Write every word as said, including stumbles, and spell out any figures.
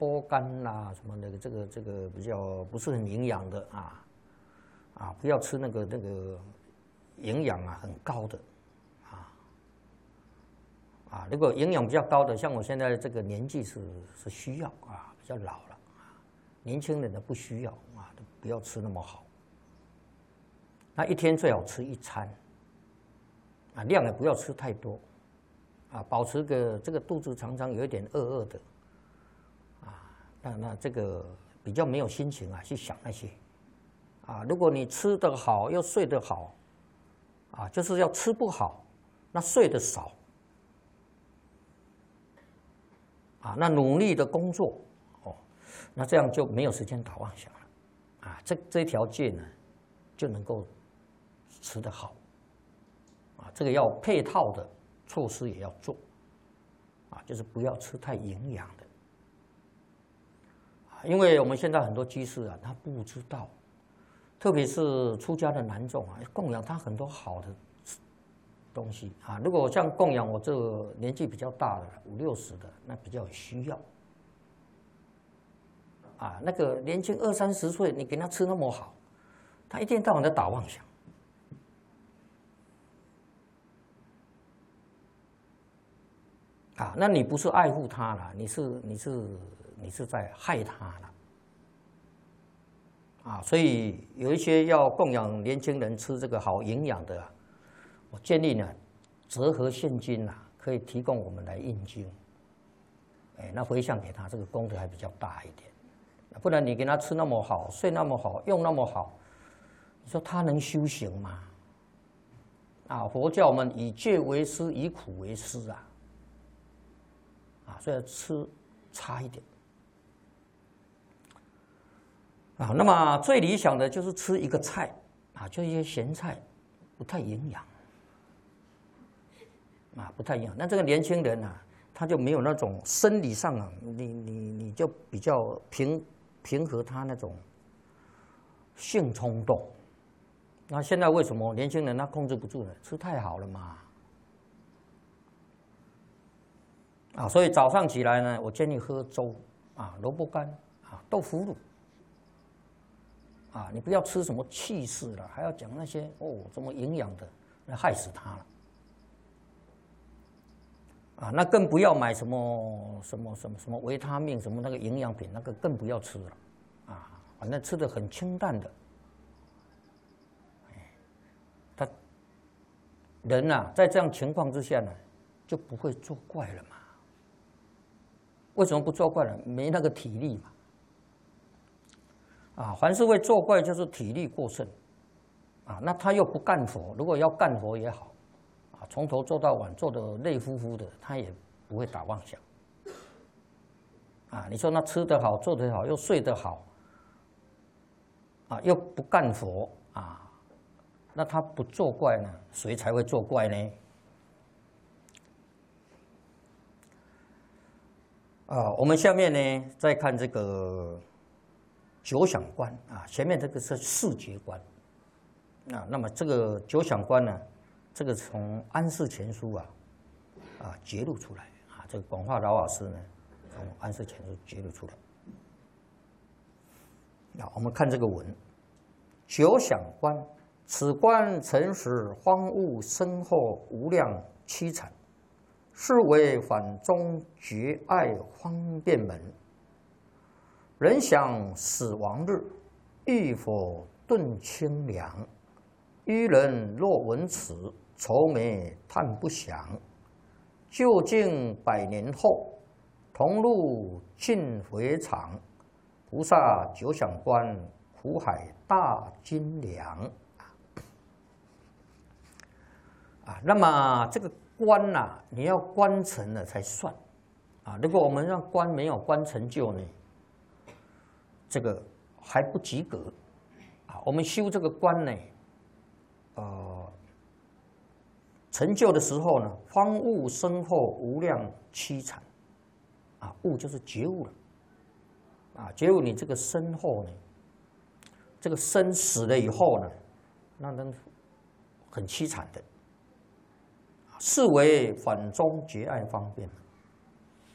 波干啦什么的，这个这个比较不是很营养的啊啊，不要吃那个那个营养啊很高的啊啊，如果营养比较高的，像我现在这个年纪是是需要啊，比较老了啊，年轻人的不需要啊，不要吃那么好。那一天最好吃一餐啊，量也不要吃太多。啊，保持个这个肚子常常有一点饿饿的，啊，那那这个比较没有心情啊去想那些，啊，如果你吃得好又睡得好，啊，就是要吃不好，那睡得少，啊，那努力的工作，哦，那这样就没有时间打妄想了，啊，这这条件呢就能够吃得好，啊，这个要配套的。措施也要做，啊，就是不要吃太营养的，啊，因为我们现在很多居士啊，他不知道，特别是出家的男众啊，供养他很多好的东西啊。如果像供养我这个年纪比较大的五六十的，那比较有需要，啊，那个年轻二三十岁，你给他吃那么好，他一天到晚在打妄想。啊，那你不是爱护他了，你是你是你是在害他了，啊，所以有一些要供养年轻人吃这个好营养的啊，我建议呢，折合现金呐，可以提供我们来印经，哎，那回向给他，这个功德还比较大一点，不然你给他吃那么好，睡那么好，用那么好，你说他能修行吗？啊，佛教我们以戒为师，以苦为师啊。啊，所以吃差一点啊。那么最理想的就是吃一个菜啊，就一些咸菜，不太营养啊，不太营养。那这个年轻人啊，他就没有那种生理上啊，你你你就比较平平和他那种性冲动。那现在为什么年轻人他控制不住呢？吃太好了嘛。啊，所以早上起来呢，我建议喝粥啊，萝卜干啊，豆腐乳啊，你不要吃什么气势了，还要讲那些哦，什么营养的，那害死他了啊！那更不要买什么什么什么什么维他命，什么那个营养品，那个更不要吃了啊！反正吃的很清淡的，他人呐、啊，在这样情况之下呢，就不会作怪了嘛。为什么不作怪呢？没那个体力嘛。啊，凡是会作怪，就是体力过剩。啊，那他又不干活，如果要干活也好，啊，从头做到晚，做得累乎乎的，他也不会打妄想。啊，你说那吃得好，做得好，又睡得好，啊，又不干活啊，那他不作怪呢，谁才会作怪呢？啊，我们下面呢再看这个九想观啊，前面这个是视觉观啊，那么这个九想观呢，这个从安世全书啊啊揭露出来啊，这个广化老法师呢从安世全书揭露出来。啊，我们看这个文，九想观，此观曾使荒芜深厚无量凄惨。是为反中绝爱方便门。人想死亡日，欲否顿清凉？愚人若闻此，愁眉叹不详。究竟百年后，同入尽回肠。菩萨九想观，苦海大金梁。啊，那么这个。观呐、啊，你要观成了才算，啊，如果我们让观没有观成就呢，这个还不及格，啊，我们修这个观呢，呃，成就的时候呢，荒芜深厚无量凄惨，啊，悟就是觉悟了，啊，觉悟你这个身后呢，这个身死了以后呢，那能很凄惨的。是为反中绝爱方便门